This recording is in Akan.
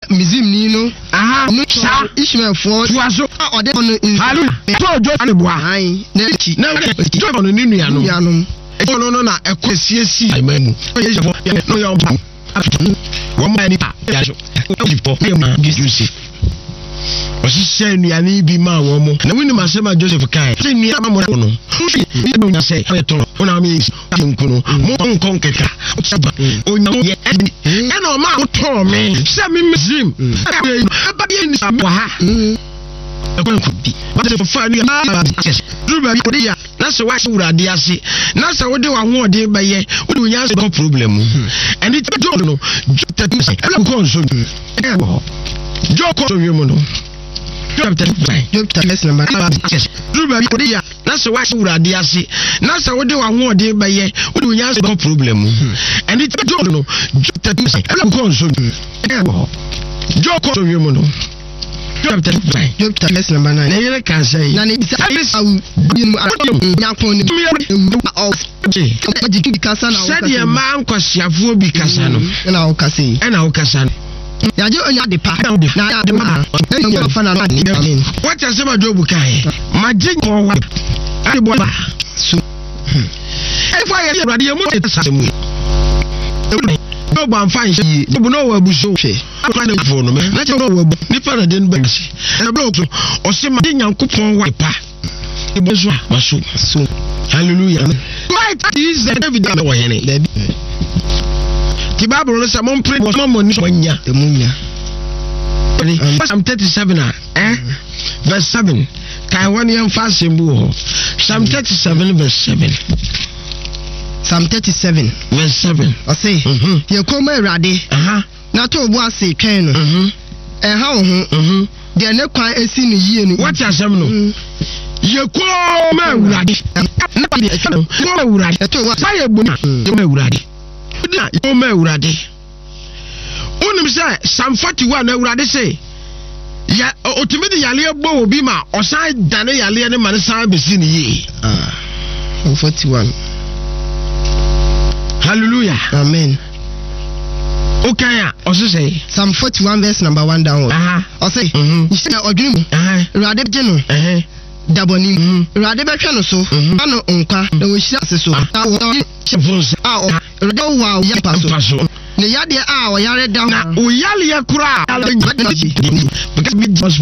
mizim ni no no cha Ishmael for tuaso ode no hallelujah to jo ne boa ai na chi na jo no ni nuanom no na ekosiesi aimamu no yo ba one man pa ya so Joseph osise nuane bi ma wo mo na wini masema Joseph kai se nuane ma mo no ni nya se e to ona me nkuno mo nkon keka onya ye e na ma to me se me mizim e ba bi ni sa wa ha ekwankubi ba se fa ni na ruba bi odi ya na se wa urade ase na se wo de wa ho ode ba ye wo de onya se do problem and it do no e ko so Joko so yemo no Job verse number 9 ruba bi odi ya na se wa urade ase na se wo de wa ho ode ba ye wo de onya se do problem and it do no e ko so Joko so yemo no Job verse number 9 na yele kan say na ne bisa awu bimu nyakon ni of majiki kasa na said ye man kwasiafo bi kasa no na o kasa ya je onya de pa na de ma na fa na ni what is about Job kai maje ko wa ade bo ba so e fa ye urade ye mo tesa mu Job am fan yi Job no wa bu so hwe afa na fo no me na che no wa bu ni pa na den ba si e bro so o se ma de Nyankopon wa pa e bo so maso so hallelujah right is the David na wa hene the Bible no say mon pray mo mo ni so nya emunya Psalm 37 verse 7 kai woni em fa sembu ho Psalm 37 verse 7 Psalm 37 verse 7 o say ye koma urade na to obu ase twen no ha wo ho de ne kwan esi ni yie ni what asem no ye koma urade na bi e twen koma urade to wa fa ye gbo koma urade koma urade onim say Psalm 41 na urade say ya otimidi yale egbo obi ma osan dane yale ne man san besi ni yi 41 hallelujah amen okay also say Psalm 41 verse number 1 down o say nsina odwinu urade je no daboni urade betwe no so ano nkwa na wo hira ase so urade wa ya paso ne yade a o yare da na o yale ya kura because